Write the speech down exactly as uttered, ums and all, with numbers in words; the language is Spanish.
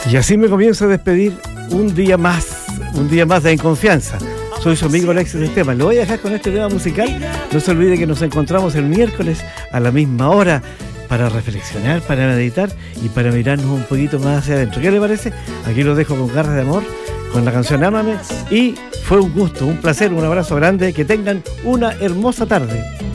Y así me comienzo a despedir un día más, un día más de En Confianza. Soy su amigo Alexis Esteban. Lo voy a dejar con este tema musical. No se olvide que nos encontramos el miércoles a la misma hora para reflexionar, para meditar y para mirarnos un poquito más hacia adentro. ¿Qué le parece? Aquí lo dejo con Garras de Amor, con la canción Ámame. Y fue un gusto, un placer, un abrazo grande. Que tengan una hermosa tarde.